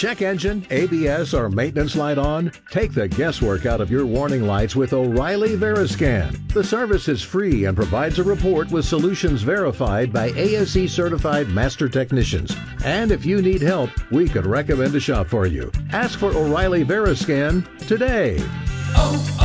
check engine, ABS, or maintenance light on? Take the guesswork out of your warning lights with O'Reilly Veriscan. The service is free and provides a report with solutions verified by ASE certified master technicians. And if you need help, we could recommend a shop for you. Ask for O'Reilly Veriscan today.